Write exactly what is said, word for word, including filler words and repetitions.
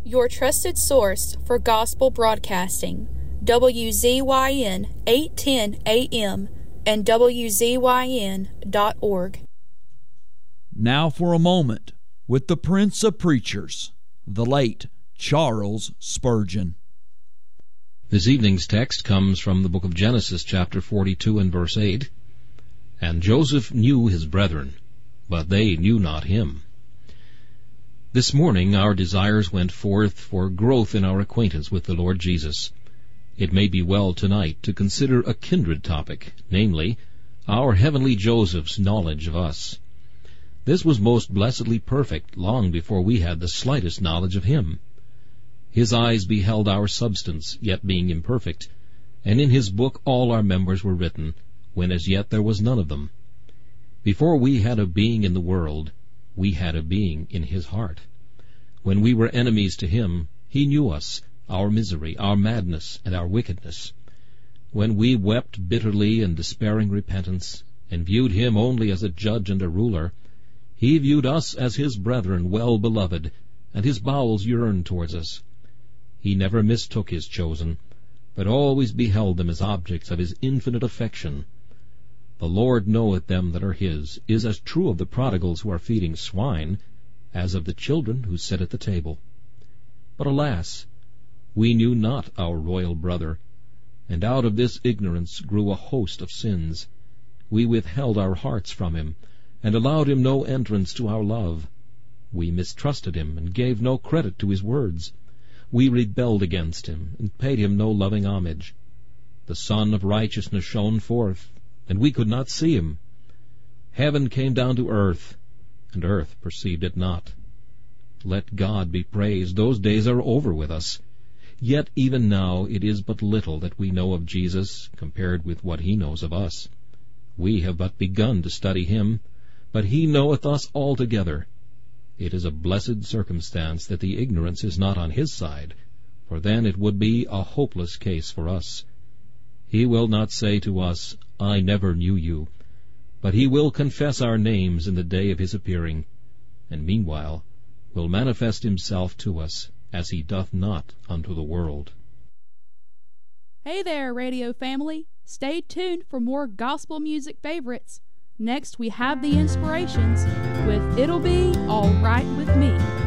Your trusted source for gospel broadcasting, W Z Y N eight ten A M and W Z Y N dot org. Now for a moment with the Prince of Preachers, the late Charles Spurgeon. This evening's text comes from the book of Genesis, chapter forty-two and verse eight. And Joseph knew his brethren, but they knew not him. This morning our desires went forth for growth in our acquaintance with the Lord Jesus. It may be well tonight to consider a kindred topic, namely, our heavenly Joseph's knowledge of us. This was most blessedly perfect long before we had the slightest knowledge of him. His eyes beheld our substance, yet being imperfect, and in his book all our members were written, when as yet there was none of them. Before we had a being in the world, we had a being in his heart. When we were enemies to him, he knew us, our misery, our madness, and our wickedness. When we wept bitterly in despairing repentance, and viewed him only as a judge and a ruler, he viewed us as his brethren well beloved, and his bowels yearned towards us. He never mistook his chosen, but always beheld them as objects of his infinite affection. The Lord knoweth them that are his, is as true of the prodigals who are feeding swine, as of the children who sit at the table. But alas, we knew not our royal brother, and out of this ignorance grew a host of sins. We withheld our hearts from him, and allowed him no entrance to our love. We mistrusted him, and gave no credit to his words. We rebelled against him, and paid him no loving homage. The Sun of righteousness shone forth, and we could not see him. Heaven came down to earth, and earth perceived it not. Let God be praised, those days are over with us. Yet even now it is but little that we know of Jesus, compared with what he knows of us. We have but begun to study him, but he knoweth us altogether. It is a blessed circumstance that the ignorance is not on his side, for then it would be a hopeless case for us. He will not say to us, I never knew you, but he will confess our names in the day of his appearing, and meanwhile will manifest himself to us as he doth not unto the world. Hey there, radio family. Stay tuned for more gospel music favorites. Next, we have the Inspirations with It'll Be All Right With Me.